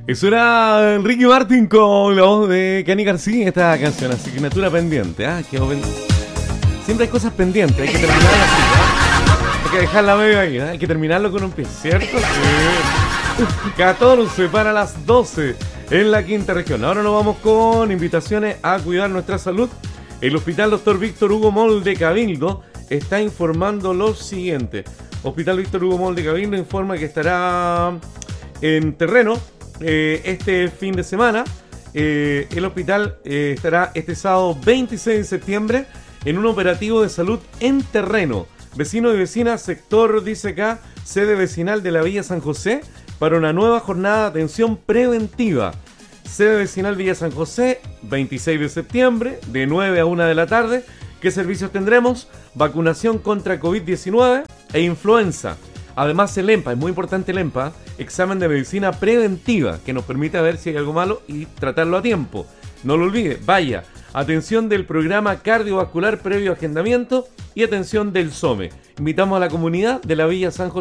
Eso era Ricky Martin con la voz de Kenny García, esta canción, asignatura pendiente. Siempre hay cosas pendientes, hay que terminarlas así, hay que dejarla medio ahí, hay que terminarlo con un pie, ¿cierto? Sí. 14 para las 12 en la quinta región. Ahora nos vamos con invitaciones a cuidar nuestra salud. El Hospital Dr. Víctor Hugo Moll de Cabildo está informando lo siguiente. Hospital Víctor Hugo Moll de Cabildo informa que estará en terreno este fin de semana. El hospital estará este sábado 26 de septiembre en un operativo de salud en terreno. Vecinos y vecinas, sector, dice acá, sede vecinal de la Villa San José, para una nueva jornada de atención preventiva. Sede vecinal Villa San José, 26 de septiembre, de 9 a 1 de la tarde. ¿Qué servicios tendremos? Vacunación contra COVID-19 e influenza. Además el EMPA, es muy importante el EMPA, examen de medicina preventiva, que nos permite ver si hay algo malo y tratarlo a tiempo. No lo olvide, vaya. Atención del programa cardiovascular previo agendamiento y atención del SOME. Invitamos a la comunidad de la Villa San José